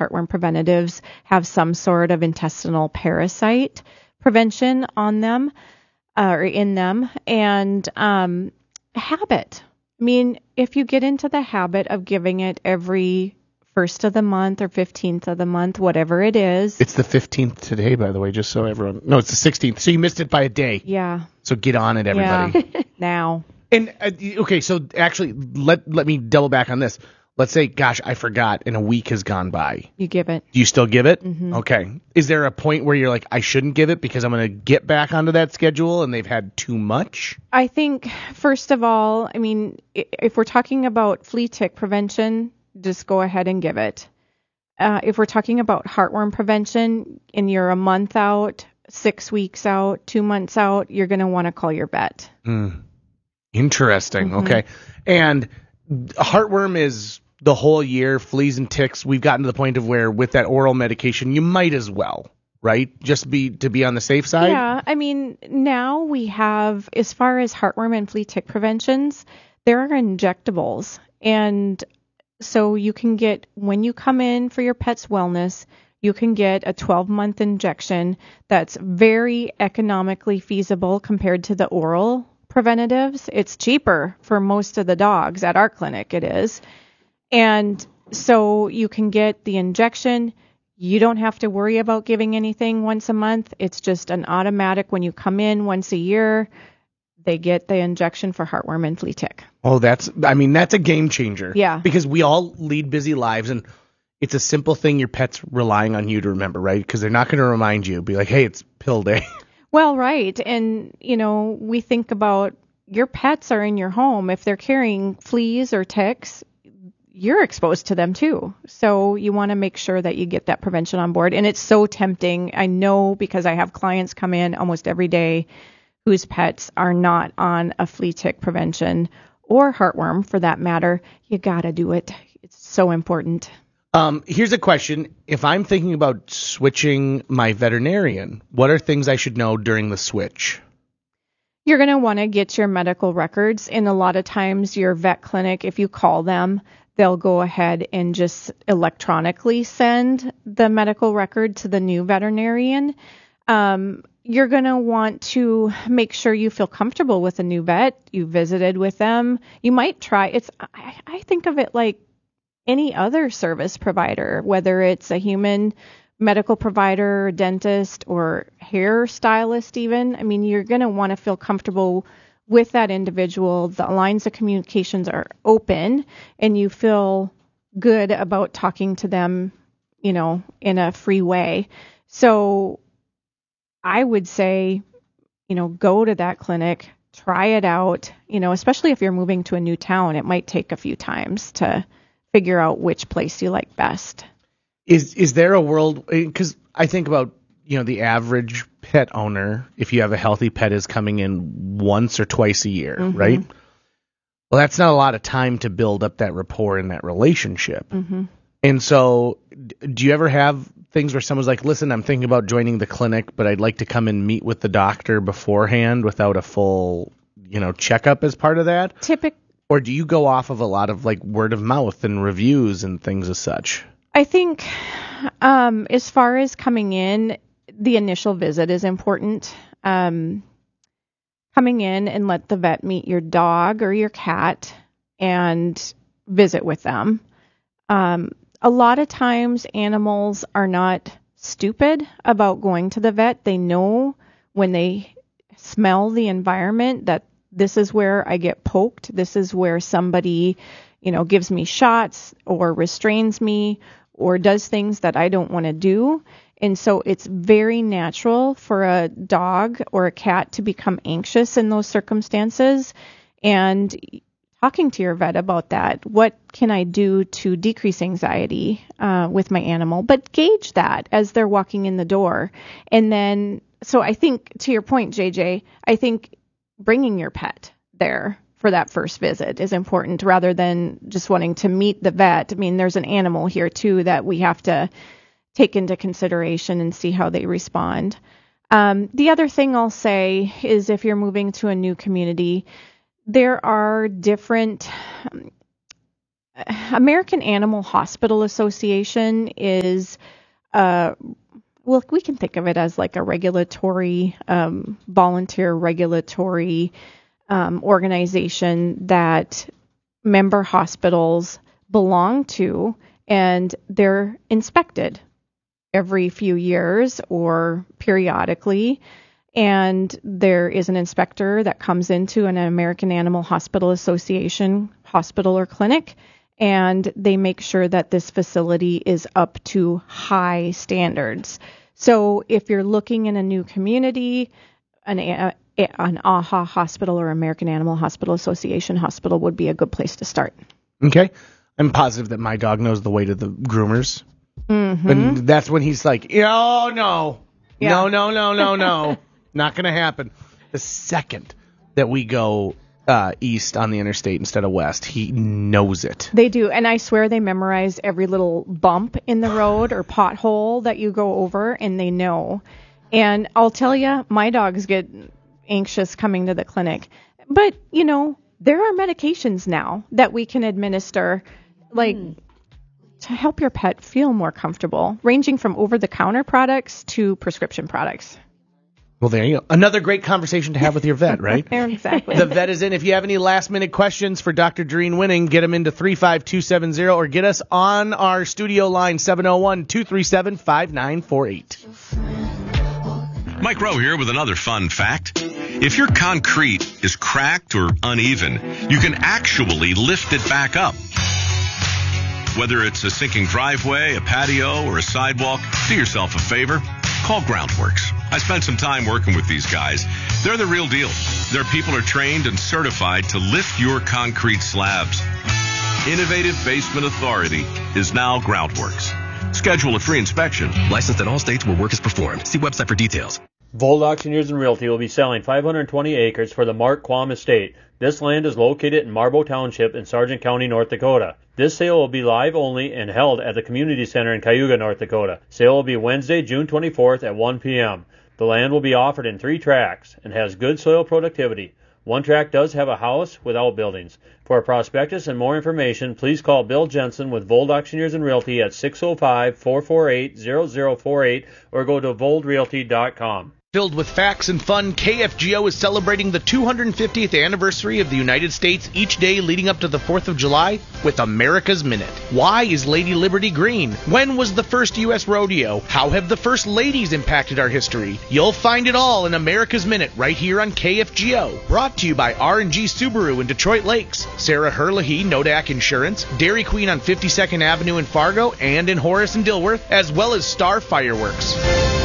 heartworm preventatives have some sort of intestinal parasite prevention on them or in them. And habit. I mean, if you get into the habit of giving it every first of the month or 15th of the month, whatever it is. It's the 15th today, by the way, just so everyone... No, it's the 16th. So you missed it by a day. Yeah. So get on it, everybody. Yeah. Now. And, okay, so actually, let me double back on this. Let's say, gosh, I forgot, and a week has gone by. You give it. Do you still give it? Mm-hmm. Okay. Is there a point where you're like, I shouldn't give it because I'm going to get back onto that schedule and they've had too much? I think, first of all, I mean, if we're talking about flea tick prevention, just go ahead and give it. If we're talking about heartworm prevention and you're a month out, 6 weeks out, 2 months out, you're going to want to call your vet. Interesting. Mm-hmm. Okay. And heartworm is the whole year, fleas and ticks. We've gotten to the point of where with that oral medication, you might as well, right? Just to be on the safe side. Yeah. I mean, now we have, as far as heartworm and flea tick preventions, there are injectables. And so you can get, when you come in for your pet's wellness, you can get a 12-month injection that's very economically feasible compared to the oral preventatives. It's cheaper for most of the dogs at our clinic, it is. And so you can get the injection. You don't have to worry about giving anything once a month. It's just an automatic when you come in once a year, they get the injection for heartworm and flea tick. Oh, that's a game changer. Yeah. Because we all lead busy lives, and it's a simple thing your pet's relying on you to remember, right? Because they're not going to remind you. Be like, hey, it's pill day. Well, right. And, we think about your pets are in your home. If they're carrying fleas or ticks, you're exposed to them too. So you want to make sure that you get that prevention on board. And it's so tempting. I know because I have clients come in almost every day whose pets are not on a flea tick prevention or heartworm for that matter. You got to do it. It's so important. Here's a question. If I'm thinking about switching my veterinarian, what are things I should know during the switch? You're going to want to get your medical records. And a lot of times your vet clinic, if you call them, they'll go ahead and just electronically send the medical record to the new veterinarian. You're going to want to make sure you feel comfortable with a new vet. You visited with them. You might try. I think of it like any other service provider, whether it's a human medical provider, dentist, or hair stylist even. I mean, you're going to want to feel comfortable with that individual. The lines of communications are open and you feel good about talking to them, in a free way. So I would say, go to that clinic, try it out, especially if you're moving to a new town. It might take a few times to figure out which place you like best. Is there a world, because I think about, the average pet owner, if you have a healthy pet, is coming in once or twice a year, mm-hmm. right? Well, that's not a lot of time to build up that rapport and that relationship. Mm-hmm. And so do you ever have things where someone's like, listen, I'm thinking about joining the clinic, but I'd like to come and meet with the doctor beforehand without a full, checkup as part of that? Or do you go off of a lot of like word of mouth and reviews and things as such? I think as far as coming in, the initial visit is important. Coming in and let the vet meet your dog or your cat and visit with them. A lot of times animals are not stupid about going to the vet. They know when they smell the environment that this is where I get poked. This is where somebody, gives me shots or restrains me or does things that I don't want to do. And so it's very natural for a dog or a cat to become anxious in those circumstances. And talking to your vet about that, what can I do to decrease anxiety with my animal? But gauge that as they're walking in the door. And then, so I think, to your point, JJ, I think bringing your pet there for that first visit is important rather than just wanting to meet the vet. I mean, there's an animal here too that we have to take into consideration and see how they respond. The other thing I'll say is if you're moving to a new community, there are different American Animal Hospital Association is, we can think of it as like a regulatory, volunteer regulatory organization that member hospitals belong to, and they're inspected every few years or periodically. And there is an inspector that comes into an American Animal Hospital Association hospital or clinic, and they make sure that this facility is up to high standards. So if you're looking in a new community, an AAHA hospital or American Animal Hospital Association hospital would be a good place to start. Okay. I'm positive that my dog knows the way to the groomers. Mm-hmm. And that's when he's like, oh, no. Yeah. No. Not going to happen. The second that we go east on the interstate instead of west, he knows it. They do. And I swear they memorize every little bump in the road or pothole that you go over, and they know. And I'll tell you, my dogs get anxious coming to the clinic. But, there are medications now that we can administer, to help your pet feel more comfortable, ranging from over-the-counter products to prescription products. Well, there you go. Another great conversation to have with your vet, right? Exactly. The vet is in. If you have any last-minute questions for Dr. Doreen Winning, get them into 35270 or get us on our studio line, 701-237-5948. Mike Rowe here with another fun fact. If your concrete is cracked or uneven, you can actually lift it back up. Whether it's a sinking driveway, a patio, or a sidewalk, do yourself a favor. Call Groundworks. I spent some time working with these guys. They're the real deal. Their people are trained and certified to lift your concrete slabs. Innovative Basement Authority is now Groundworks. Schedule a free inspection. Licensed in all states where work is performed. See website for details. Vold Auctioneers and Realty will be selling 520 acres for the Mark Quam Estate. This land is located in Marbo Township in Sargent County, North Dakota. This sale will be live only and held at the Community Center in Cayuga, North Dakota. Sale will be Wednesday, June 24th at 1 p.m. The land will be offered in 3 tracts and has good soil productivity. One tract does have a house without buildings. For a prospectus and more information, please call Bill Jensen with Vold Auctioneers and Realty at 605-448-0048 or go to voldrealty.com. Filled with facts and fun, KFGO is celebrating the 250th anniversary of the United States each day leading up to the 4th of July with America's Minute. Why is Lady Liberty green? When was the first U.S. rodeo? How have the first ladies impacted our history? You'll find it all in America's Minute right here on KFGO. Brought to you by R&G Subaru in Detroit Lakes, Sarah Herlihy, Nodak Insurance, Dairy Queen on 52nd Avenue in Fargo and in Horace and Dilworth, as well as Star Fireworks.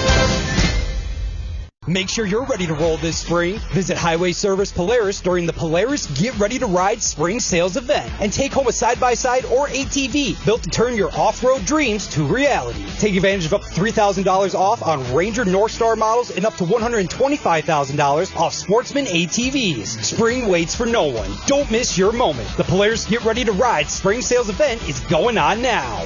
Make sure you're ready to roll this spring. Visit Highway Service Polaris during the Polaris Get Ready to Ride Spring Sales Event and take home a side-by-side or ATV built to turn your off-road dreams to reality. Take advantage of up to $3,000 off on Ranger North Star models and up to $125,000 off Sportsman ATVs. Spring waits for no one. Don't miss your moment. The Polaris Get Ready to Ride Spring Sales Event is going on now.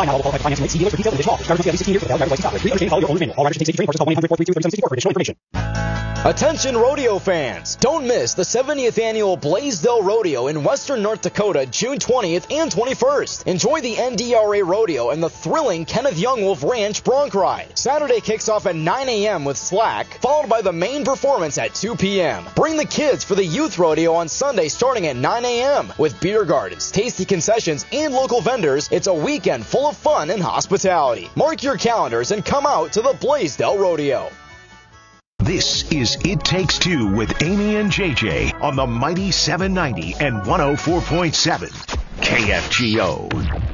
Attention rodeo fans! Don't miss the 70th annual Blaisdell Rodeo in western North Dakota, June 20th and 21st. Enjoy the NDRA Rodeo and the thrilling Kenneth Young Wolf Ranch Bronc Ride. Saturday kicks off at 9 a.m. with Slack, followed by the main performance at 2 p.m. Bring the kids for the Youth Rodeo on Sunday starting at 9 a.m. With beer gardens, tasty concessions, and local vendors. It's a weekend full of fun and hospitality. Mark your calendars and come out to the Blaisdell Rodeo. This is It Takes Two with Amy and JJ on the Mighty 790 and 104.7 KFGO.